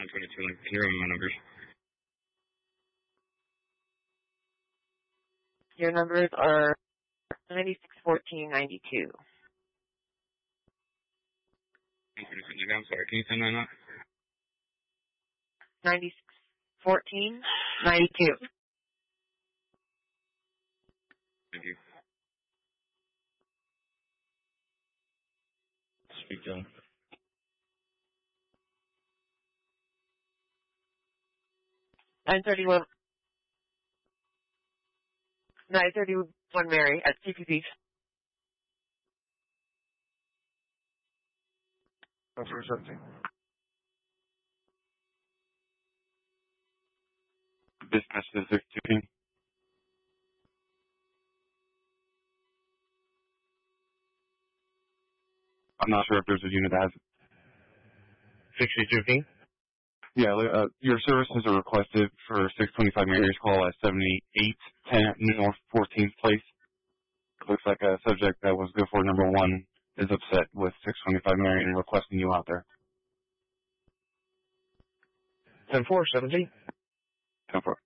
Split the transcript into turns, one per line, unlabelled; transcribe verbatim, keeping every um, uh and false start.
one twenty-two. Can you remember my numbers?
Your numbers are ninety-six fourteen ninety-two.
I'm sorry, can you send that out?
ninety-six fourteen ninety-two.
Thank you. Speak John.
nine thirty-one. nine thirty-one Mary at C P P.
That's for seventeen.
Dispatch to six two. I'm not sure if there's a unit that has
sixty-two King?
Yeah, uh, your services are requested for six twenty-five Mary's call at seventy-eight ten North fourteenth Place. Looks like a subject that was good for number one is upset with six twenty-five Mary and requesting you out there.
ten four seventeen.
ten four.